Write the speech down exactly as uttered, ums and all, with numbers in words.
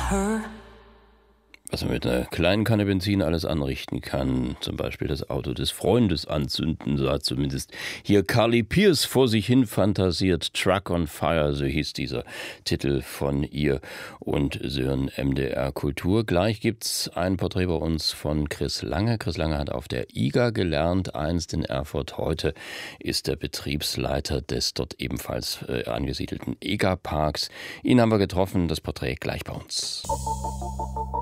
her. Was man mit einer kleinen Kanne Benzin alles anrichten kann, zum Beispiel das Auto des Freundes anzünden, so hat zumindest hier Carly Pearce vor sich hin fantasiert. Truck on Fire, so hieß dieser Titel von ihr und Sören M D R Kultur. Gleich gibt's ein Porträt bei uns von Chris Lange. Chris Lange hat auf der I G A gelernt, einst in Erfurt. Heute ist er Betriebsleiter des dort ebenfalls äh, angesiedelten E G A Parks. Ihn haben wir getroffen, das Porträt gleich bei uns.